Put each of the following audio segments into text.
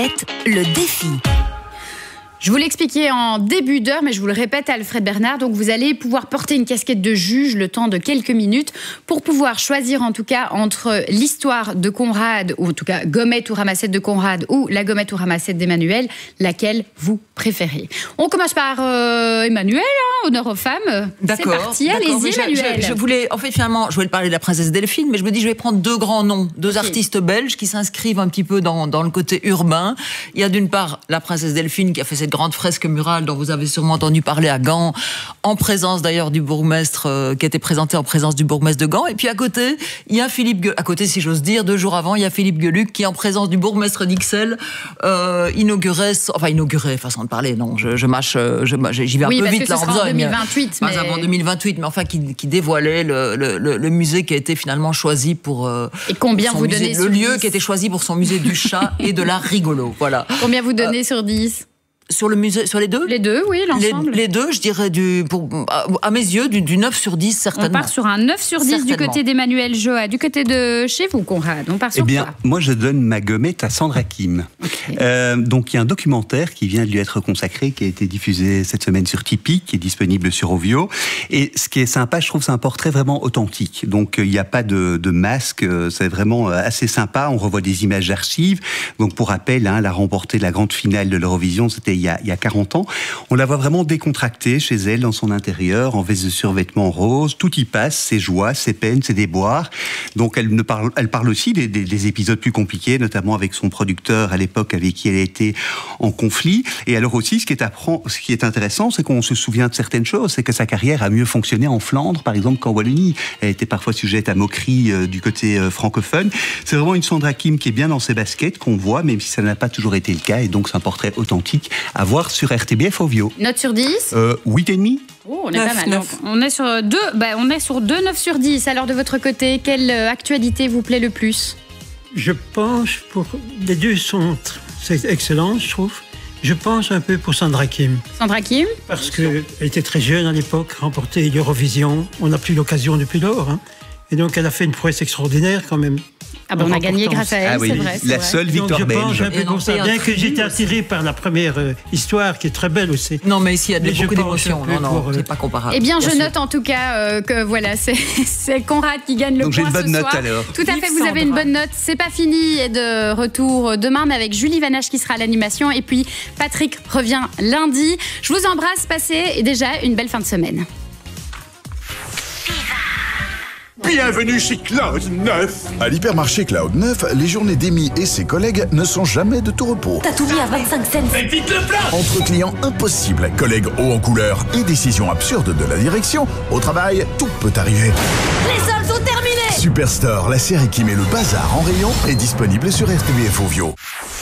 Le défi. Je vous l'expliquais en début d'heure, mais je vous le répète, Alfred Bernard. Donc, vous allez pouvoir porter une casquette de juge le temps de quelques minutes pour pouvoir choisir, en tout cas, entre l'histoire de Conrad, ou en tout cas, Gommette ou Ramassette de Conrad, ou la Gommette ou Ramassette d'Emmanuel, laquelle vous préférez. On commence par Emmanuel, honneur aux femmes. D'accord. C'est parti, allez-y, Emmanuel. Je voulais parler de la princesse Delphine, mais je me dis, je vais prendre deux grands noms, deux artistes belges qui s'inscrivent un petit peu dans le côté urbain. Il y a d'une part la princesse Delphine qui a fait cette grande fresque murale dont vous avez sûrement entendu parler à Gand, en présence d'ailleurs du bourgmestre, qui a été présenté en présence du bourgmestre de Gand. Et puis à côté, il y a Philippe Gueluc, à côté si j'ose dire, 2 jours avant, il y a Philippe Gueluc qui, en présence du bourgmestre d'Ixelles, inaugurait, façon de parler, non, j'y vais un peu vite là en besogne. 2028, pas avant 2028, mais enfin qui dévoilait le musée qui a été finalement choisi pour et combien vous donnez le lieu qui a été choisi pour son musée du chat et de l'art rigolo. Voilà. Combien vous donnez sur 10? Sur le musée, sur les deux? Les deux, oui, l'ensemble. Les deux, je dirais, à mes yeux, du 9 sur 10, certainement. On part sur un 9 sur 10 du côté d'Emmanuel Joa. Du côté de chez vous, Conrad, on part sur quoi? Moi, je donne ma gommette à Sandra Kim. Okay. Donc, il y a un documentaire qui vient de lui être consacré, qui a été diffusé cette semaine sur Tipeee, qui est disponible sur Ovio. Et ce qui est sympa, je trouve, c'est un portrait vraiment authentique. Donc, il n'y a pas de masque, c'est vraiment assez sympa. On revoit des images d'archives. Donc, pour rappel, elle a remporté la grande finale de l'Eurovision, c'était il y a 40 ans. On la voit vraiment décontractée chez elle, dans son intérieur, en veste de survêtement rose. Tout y passe, ses joies, ses peines, ses déboires. Donc elle parle aussi des épisodes plus compliqués, notamment avec son producteur à l'époque avec qui elle a été en conflit. Et alors aussi, ce qui est intéressant, c'est qu'on se souvient de certaines choses. C'est que sa carrière a mieux fonctionné en Flandre, par exemple, qu'en Wallonie. Elle était parfois sujette à moquerie du côté francophone. C'est vraiment une Sandra Kim qui est bien dans ses baskets, qu'on voit, même si ça n'a pas toujours été le cas. Et donc, c'est un portrait authentique à voir sur RTBF Ovio. Note sur 10 8,5. Oh, on est pas mal. Donc, on est sur 2 9 sur 10. Alors, de votre côté, quelle actualité vous plaît le plus? Je penche pour... Les deux sont excellents, je trouve. Je penche un peu pour Sandra Kim. Sandra Kim? Parce qu'elle était très jeune à l'époque, remporté l'Eurovision. On n'a plus l'occasion depuis lors. Et donc, elle a fait une prouesse extraordinaire quand même. Ah ben on a gagné grâce à elle, c'est vrai. La seule victoire belge. Je pense un peu pour ça, bien que j'étais attiré par la première histoire, qui est très belle aussi. Non, mais ici, il y a beaucoup d'émotions. Non, c'est pas comparable. Eh bien, je note en tout cas que voilà, c'est Conrad qui gagne le point ce soir. Donc j'ai une bonne note alors. Tout à fait, vous avez une bonne note. C'est pas fini. Et de retour demain, mais avec Julie Vanache qui sera à l'animation. Et puis, Patrick revient lundi. Je vous embrasse, passez déjà une belle fin de semaine. Bienvenue chez Cloud 9. À l'hypermarché Cloud 9, les journées d'Amy et ses collègues ne sont jamais de tout repos. T'as tout mis à 25 cents. Faites vite le plat. Entre clients impossibles, collègues hauts en couleur et décisions absurdes de la direction, au travail, tout peut arriver. Les soldes sont terminés. Superstore, la série qui met le bazar en rayon, est disponible sur RTBF Ovio.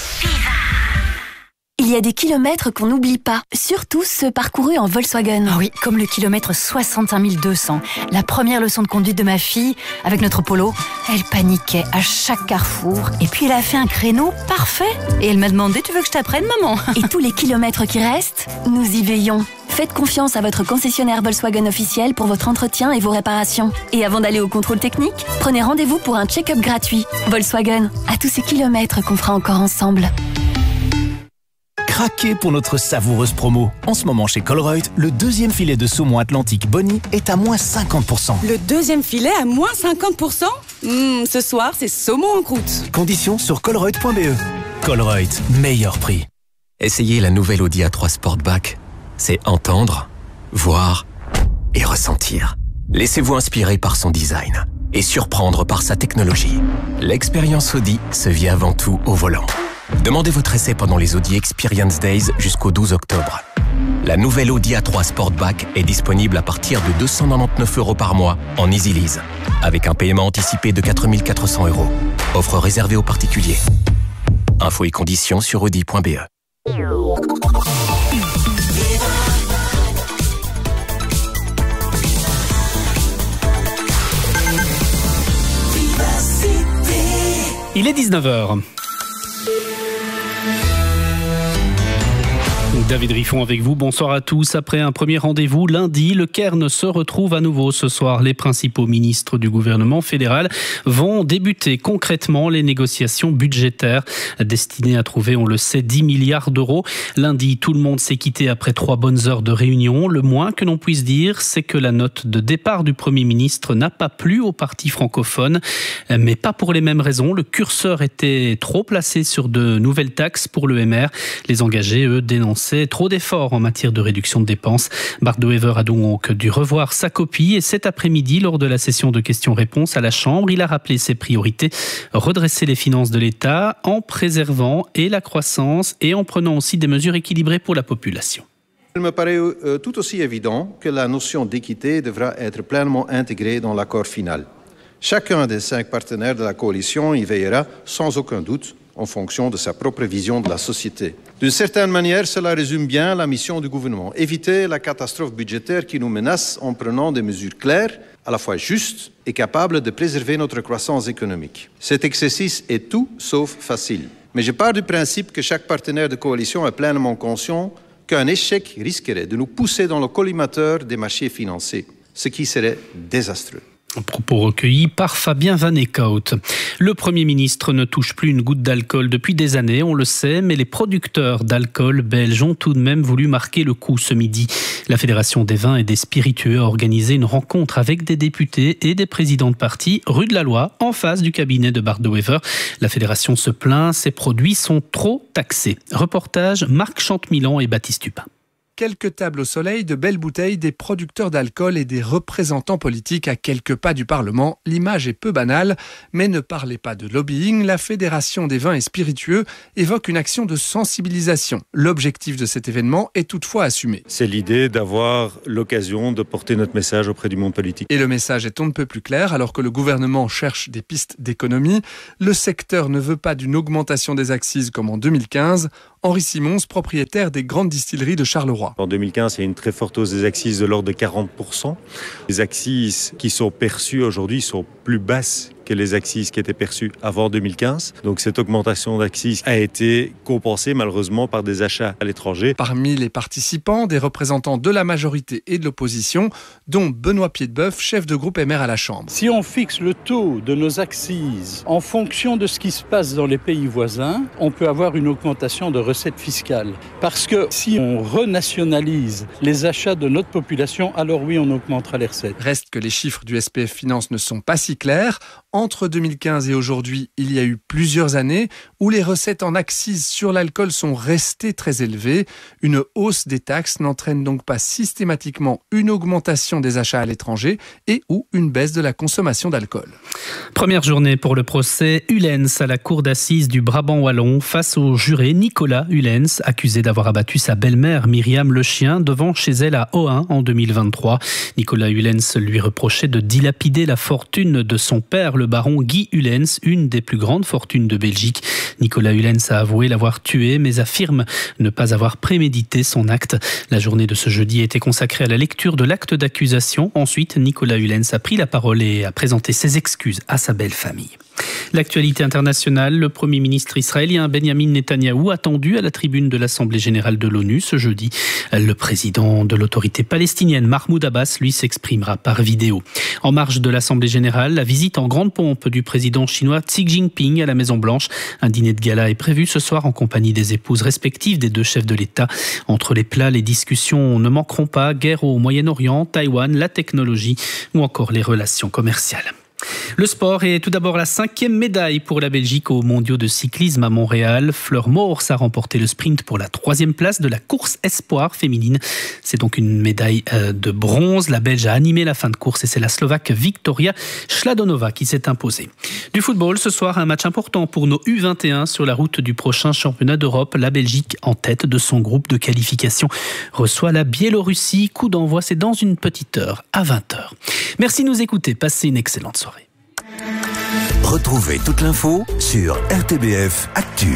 Il y a des kilomètres qu'on n'oublie pas, surtout ceux parcourus en Volkswagen. Oh oui, comme le kilomètre 61 200. La première leçon de conduite de ma fille, avec notre Polo, elle paniquait à chaque carrefour. Et puis elle a fait un créneau parfait. Et elle m'a demandé, tu veux que je t'apprenne, maman? Et tous les kilomètres qui restent, nous y veillons. Faites confiance à votre concessionnaire Volkswagen officiel pour votre entretien et vos réparations. Et avant d'aller au contrôle technique, prenez rendez-vous pour un check-up gratuit. Volkswagen, à tous ces kilomètres qu'on fera encore ensemble. Craquez pour notre savoureuse promo. En ce moment chez Colruyt, le deuxième filet de saumon atlantique Bonnie est à moins 50%. Le deuxième filet à moins 50%? Ce soir, c'est saumon en croûte. Conditions sur colruyt.be. Colruyt, meilleur prix. Essayez la nouvelle Audi A3 Sportback. C'est entendre, voir et ressentir. Laissez-vous inspirer par son design et surprendre par sa technologie. L'expérience Audi se vit avant tout au volant. Demandez votre essai pendant les Audi Experience Days jusqu'au 12 octobre. La nouvelle Audi A3 Sportback est disponible à partir de 299 € par mois en Easy Lease, avec un paiement anticipé de 4 400 €. Offre réservée aux particuliers. Infos et conditions sur audi.be. Il est 19h. David Riffon avec vous, bonsoir à tous. Après un premier rendez-vous lundi, le Cairn se retrouve à nouveau ce soir. Les principaux ministres du gouvernement fédéral vont débuter concrètement les négociations budgétaires destinées à trouver, on le sait, 10 milliards d'euros. Lundi, tout le monde s'est quitté après 3 bonnes heures de réunion. Le moins que l'on puisse dire, c'est que la note de départ du Premier ministre n'a pas plu aux partis francophones, mais pas pour les mêmes raisons. Le curseur était trop placé sur de nouvelles taxes pour le MR. Les engagés, eux, dénonçaient trop d'efforts en matière de réduction de dépenses. Bart De Wever a donc dû revoir sa copie et cet après-midi, lors de la session de questions-réponses à la Chambre, il a rappelé ses priorités, redresser les finances de l'État en préservant et la croissance et en prenant aussi des mesures équilibrées pour la population. Il me paraît tout aussi évident que la notion d'équité devra être pleinement intégrée dans l'accord final. Chacun des 5 partenaires de la coalition y veillera sans aucun doute en fonction de sa propre vision de la société. D'une certaine manière, cela résume bien la mission du gouvernement. Éviter la catastrophe budgétaire qui nous menace en prenant des mesures claires, à la fois justes et capables de préserver notre croissance économique. Cet exercice est tout sauf facile. Mais je pars du principe que chaque partenaire de coalition est pleinement conscient qu'un échec risquerait de nous pousser dans le collimateur des marchés financiers, ce qui serait désastreux. Propos recueillis par Fabien Van Eekhout. Le Premier ministre ne touche plus une goutte d'alcool depuis des années, on le sait, mais les producteurs d'alcool belges ont tout de même voulu marquer le coup ce midi. La Fédération des vins et des spiritueux a organisé une rencontre avec des députés et des présidents de partis rue de la Loi, en face du cabinet de Bart De Wever. La fédération se plaint, ces produits sont trop taxés. Reportage Marc Chantemilan et Baptiste Tupin. Quelques tables au soleil, de belles bouteilles, des producteurs d'alcool et des représentants politiques à quelques pas du Parlement. L'image est peu banale, mais ne parlez pas de lobbying. La Fédération des vins et spiritueux évoque une action de sensibilisation. L'objectif de cet événement est toutefois assumé. C'est l'idée d'avoir l'occasion de porter notre message auprès du monde politique. Et le message est on ne peut plus clair, alors que le gouvernement cherche des pistes d'économie. Le secteur ne veut pas d'une augmentation des accises comme en 2015. Henri Simons, propriétaire des grandes distilleries de Charleroi. En 2015, il y a une très forte hausse des accises de l'ordre de 40%. Les accises qui sont perçues aujourd'hui sont plus basses que les accises qui étaient perçues avant 2015. Donc cette augmentation d'accises a été compensée malheureusement par des achats à l'étranger. Parmi les participants, des représentants de la majorité et de l'opposition, dont Benoît Piedboeuf, chef de groupe MR à la Chambre. Si on fixe le taux de nos accises en fonction de ce qui se passe dans les pays voisins, on peut avoir une augmentation de recettes fiscales. Parce que si on renationalise les achats de notre population, alors oui, on augmentera les recettes. Reste que les chiffres du SPF Finance ne sont pas si clairs. Entre 2015 et aujourd'hui, il y a eu plusieurs années où les recettes en accises sur l'alcool sont restées très élevées. Une hausse des taxes n'entraîne donc pas systématiquement une augmentation des achats à l'étranger et ou une baisse de la consommation d'alcool. Première journée pour le procès Ullens à la cour d'assises du Brabant wallon face au juré Nicolas Ullens, accusé d'avoir abattu sa belle-mère Myriam Le Chien devant chez elle à Ohain en 2023. Nicolas Ullens lui reprochait de dilapider la fortune de son père, le baron Guy Ullens, une des plus grandes fortunes de Belgique. Nicolas Ullens a avoué l'avoir tué, mais affirme ne pas avoir prémédité son acte. La journée de ce jeudi a été consacrée à la lecture de l'acte d'accusation. Ensuite, Nicolas Ullens a pris la parole et a présenté ses excuses à sa belle famille. L'actualité internationale, le Premier ministre israélien Benjamin Netanyahou attendu à la tribune de l'Assemblée générale de l'ONU ce jeudi. Le président de l'autorité palestinienne Mahmoud Abbas, lui, s'exprimera par vidéo. En marge de l'Assemblée générale, la visite en grande pompe du président chinois Xi Jinping à la Maison-Blanche. Un dîner de gala est prévu ce soir en compagnie des épouses respectives des deux chefs de l'État. Entre les plats, les discussions ne manqueront pas. Guerre au Moyen-Orient, Taïwan, la technologie ou encore les relations commerciales. Le sport est tout d'abord la 5e médaille pour la Belgique aux mondiaux de cyclisme à Montréal. Fleur Mors a remporté le sprint pour la 3e place de la course espoir féminine. C'est donc une médaille de bronze. La Belge a animé la fin de course et c'est la Slovaque Victoria Schladonová qui s'est imposée. Du football, ce soir, un match important pour nos U21 sur la route du prochain championnat d'Europe. La Belgique, en tête de son groupe de qualification, reçoit la Biélorussie. Coup d'envoi, c'est dans une petite heure, à 20h. Merci de nous écouter. Passez une excellente soirée. Retrouvez toute l'info sur RTBF Actu.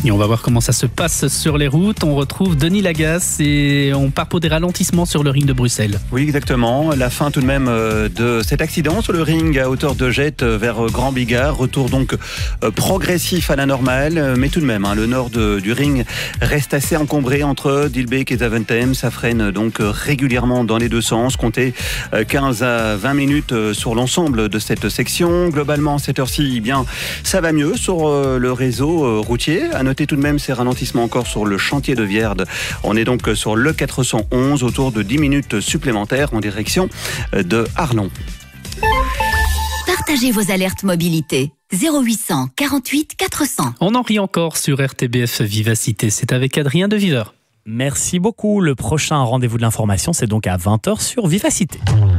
Et on va voir comment ça se passe sur les routes. On retrouve Denis Lagasse et on part pour des ralentissements sur le ring de Bruxelles. Oui, exactement. La fin tout de même de cet accident sur le ring à hauteur de Jette vers Grand Bigard. Retour donc progressif à la normale, mais tout de même, le nord du ring reste assez encombré entre Dilbeek et Zaventem. Ça freine donc régulièrement dans les deux sens. Comptez 15 à 20 minutes sur l'ensemble de cette section. Globalement, cette heure-ci, bien, ça va mieux sur le réseau routier. À noter tout de même ces ralentissements encore sur le chantier de Vierde. On est donc sur le 411, autour de 10 minutes supplémentaires en direction de Arlon. Partagez vos alertes mobilité. 0800 48 400. On en rit encore sur RTBF Vivacité. C'est avec Adrien de Viveur. Merci beaucoup. Le prochain rendez-vous de l'information, c'est donc à 20h sur Vivacité.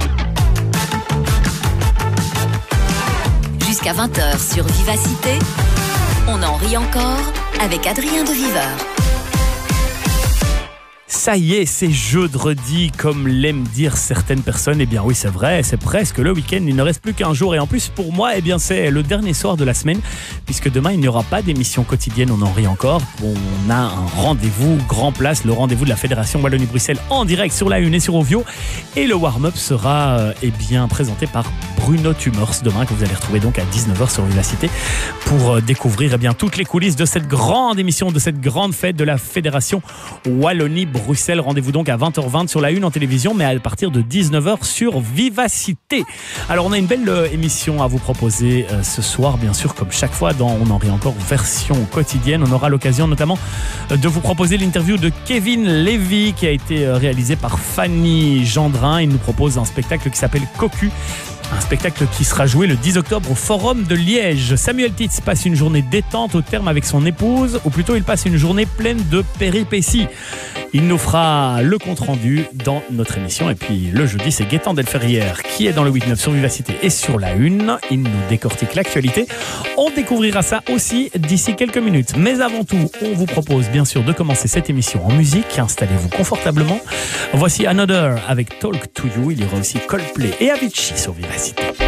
Jusqu'à 20h sur Vivacité, on en rit encore avec Adrien de Viveur. Ça y est, c'est jeudi, comme l'aiment dire certaines personnes. Eh bien oui, c'est vrai, c'est presque le week-end, il ne reste plus qu'un jour. Et en plus, pour moi, eh bien c'est le dernier soir de la semaine, puisque demain, il n'y aura pas d'émission quotidienne, on en rit encore. On a un rendez-vous grand place, le rendez-vous de la Fédération Wallonie-Bruxelles en direct sur la Une et sur Ovio. Et le warm-up sera eh bien présenté par Bruno Tumors demain, que vous allez retrouver donc à 19h sur Vivacité, pour découvrir eh bien toutes les coulisses de cette grande émission, de cette grande fête de la Fédération Wallonie-Bruxelles. Rendez-vous donc à 20h20 sur la Une en télévision, mais à partir de 19h sur Vivacité. Alors on a une belle émission à vous proposer ce soir, bien sûr, comme chaque fois dans On en rit encore version quotidienne. On aura l'occasion notamment de vous proposer l'interview de Kevin Lévy, qui a été réalisé par Fanny Gendrin. Il nous propose un spectacle qui s'appelle Cocu. Un spectacle qui sera joué le 10 octobre au Forum de Liège. Samuel Titz passe une journée détente au terme avec son épouse, ou plutôt il passe une journée pleine de péripéties. Il nous fera le compte-rendu dans notre émission. Et puis le jeudi, c'est Gaëtan Delferrière qui est dans le 8-9 sur Vivacité et sur la Une. Il nous décortique l'actualité. On découvrira ça aussi d'ici quelques minutes. Mais avant tout, on vous propose bien sûr de commencer cette émission en musique. Installez-vous confortablement. Voici Another avec Talk to You. Il y aura aussi Coldplay et Avicii sur Vivacité.